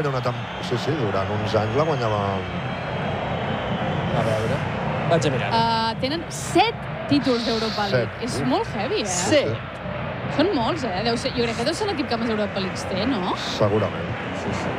Sí, durant uns anys la guanyàvem. A veure, vaig a mirar. Tenen 7 títols d'Europa League. És molt heavy, 7. Són molts, jo crec que deu ser l'equip que més Europa Leagues té, no? Segurament. Sí.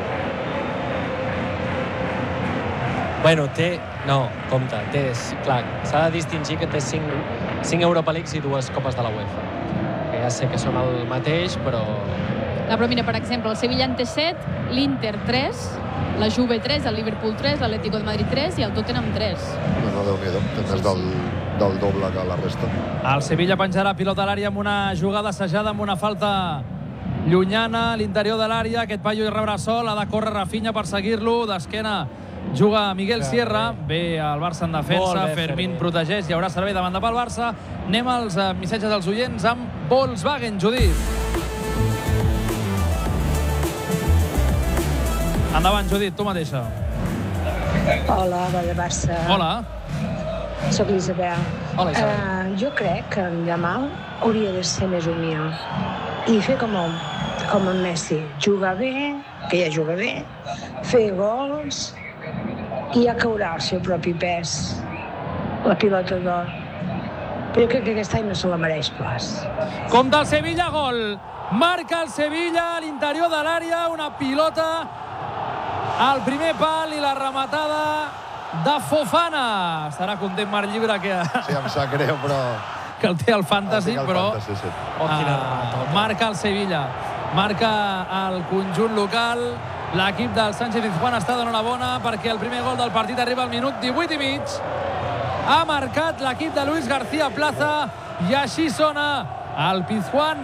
Bueno, no, compte, clar, s'ha de distingir que té 5 Europa Leagues i 2 Copes de la UEFA. Que ja sé que són el mateix, però... Però mira, per exemple, el Sevilla en té 7, l'Inter 3, la Juve 3, el Liverpool 3, l'Atlético de Madrid 3 i el Tottenham 3. No, Déu-n'hi-do, té més del doble que la resta. El Sevilla penjarà pilota a l'àrea amb una jugada assajada, amb una falta llunyana a l'interior de l'àrea. Aquest paio hi rebrà sol, ha de córrer Rafinha per seguir-lo, d'esquena juga Miguel Sierra, ve el Barça en defensa, Fermín protegeix, hi haurà servei davant pel Barça. Anem als missatges dels oients amb Volkswagen, Judit. Endavant, Judit, tu mateixa. Hola, de Barça. Hola. Soc l'Isabel. Hola, Isabel. Jo crec que en Yamal hauria de ser més humil i fer com en Messi, jugar bé, que ja juga bé, fer gols i ja caurà el seu propi pes, la pilota d'or. Però jo crec que aquest any no se la mereix pas. Compte el Sevilla, gol! Marca el Sevilla a l'interior de l'àrea, una pilota al primer pal i la rematada de Fofana. Estarà content Marc Llibre que... Sí, em sap greu, però... que el té al Fantasy, però... Marca el Sevilla. Marca el conjunt local. L'equip del Sánchez Pizjuán està d'enhorabona perquè el primer gol del partit arriba al minut 18 i mig. Ha marcat l'equip de Luis García Plaza i així sona el Pizjuán.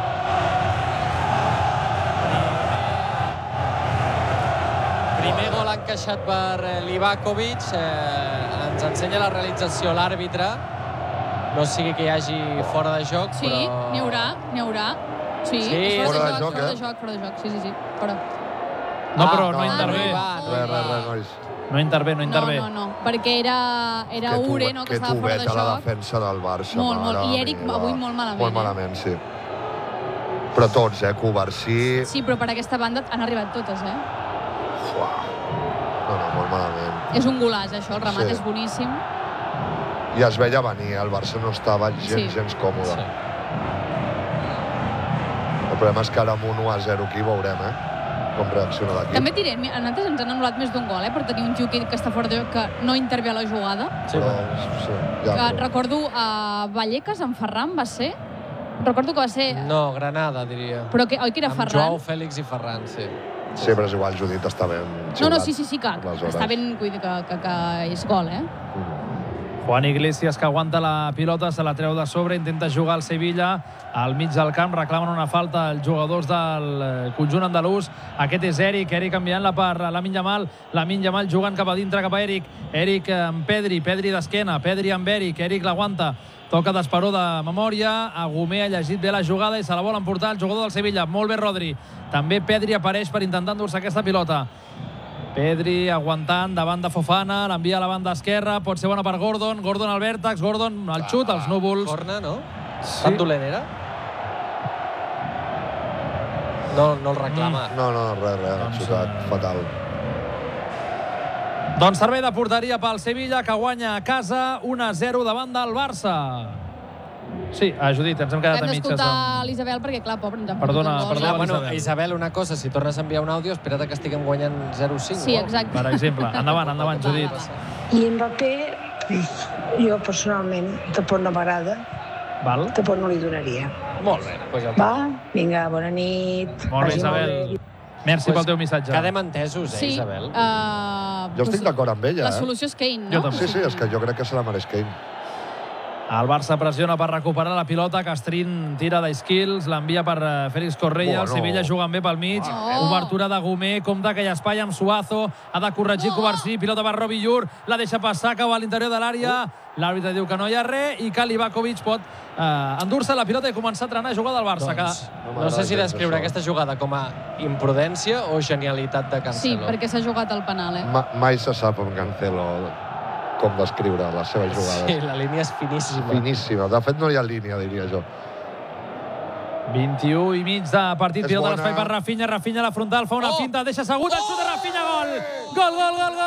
Primer gol encaixat per Livakovic. Ens ensenya la realització l'àrbitre. No sigui que hi hagi fora de joc, però... Sí, n'hi haurà. Sí, fora de joc. Sí, fora. No, però no intervé. Res, nois. No intervé. No, perquè era Ure, no, que estava fora de joc. Que la defensa del Barça. Molt. I Eric avui molt malament. Molt malament, sí. Però tots, Covarsí... Sí, però per aquesta banda han arribat totes, No, molt malament. És un golaç, això, el remat és boníssim. I es veia venir, el Barça no estava gens còmode. Sí. El problema és que ara amb un 1-0 aquí veurem, com reacciona l'equip. També direm, a nosaltres ens han anul·lat més d'un gol, per tenir un tio que està fora de joc que no intervé a la jugada. Sí, però... Recordo a Vallecas, en Ferran, va ser? Recordo que va ser... No, Granada, diria. Però oi que era Ferran? Amb Joao Fèlix i Ferran, sí. Sí, però és igual, Judit està ben xiulat. No, sí, que està ben, que és gol, Juan Iglesias, que aguanta la pilota, se la treu de sobre, intenta jugar al Sevilla, al mig del camp, reclamen una falta els jugadors del conjunt andalús. Aquest és Eric enviant-la per Lamine Yamal jugant cap a dintre, cap a Eric amb Pedri d'esquena, Pedri amb Eric l'aguanta, toca d'esperó de memòria, Agumé ha llegit bé la jugada i se la vol emportar el jugador del Sevilla, molt bé Rodri, també Pedri apareix per intentar endur-se aquesta pilota. Pedri aguantant davant de Fofana, l'envia a la banda esquerra, pot ser bona per Gordon al vèrtex, Gordon al xut, als núvols. Corna, no? Tan dolent era? No el reclama. No, res, xutat, fatal. Doncs servei de porteria pel Sevilla, que guanya a casa 1-0 davant del Barça. Sí, Judit, ens hem quedat a mitges. Hem d'escoltar l'Isabel perquè, clar, pobre, ens han perdut un gol. Bueno, Isabel, una cosa, si tornes a enviar un àudio, espera't que estiguem guanyant 0-5. Sí, exacte. Per exemple. Endavant, Judit. I Mbappé, jo personalment, tampoc no m'agrada. Val. Tampoc no li donaria. Molt bé. Va, vinga, bona nit. Molt bé, Isabel. Merci pel teu missatge. Quedem entesos, Isabel? Jo estic d'acord amb ella, La solució és Kane, no? Jo també. Sí, és que jo crec que se la mereix Kane. El Barça pressiona per recuperar la pilota, Castrín tira d'Esquils, l'envia per Félix Correia, el Sevilla jugant bé pel mig, obertura de Gomé, compta que hi ha espai amb Suazo, ha de corregir Covarsí, pilota per Robi Llur, la deixa passar, cau a l'interior de l'àrea, l'àrbitre diu que no hi ha res i que Livakovic pot endur-se la pilota i començar a trenar a jugar del Barça. No sé si descriure aquesta jugada com a imprudència o genialitat de Cancelo. Sí, perquè s'ha jugat al penal, Mai se sap amb Cancelo com descriure les seves jugades. Sí, la línia és finíssima. Finíssima. De fet, no hi ha línia, diria jo. 21 i mig de partit. És Pilota a bona. l'espai per Rafinha. Rafinha a la frontal, fa una finta, deixa assegut, el xut de Rafinha, gol! Gol, gol, gol, gol!